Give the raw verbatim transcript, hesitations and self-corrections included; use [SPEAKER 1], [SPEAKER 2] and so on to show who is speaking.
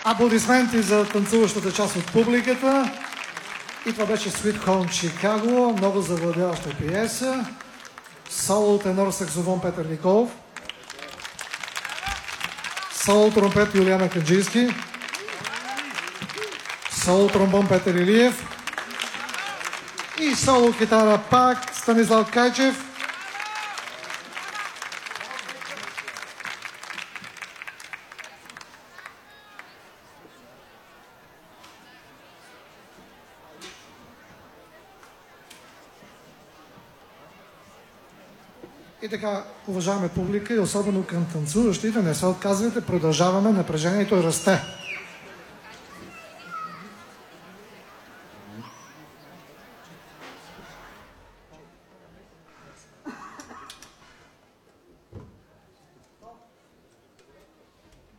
[SPEAKER 1] Аплодисменти за танцуващата част от публиката. И това беше Sweet Home Chicago, много завладяваща пиеса. Соло тенор саксофон Петър Николов. Соло тромпет Юлиана Каджийски. Соло тромбон Петър Илиев. И соло китара пак Станислав Кайчев. И така, уважаемая публика и особено към танцуващите, не се отказвайте, продължаваме, напрежението расте.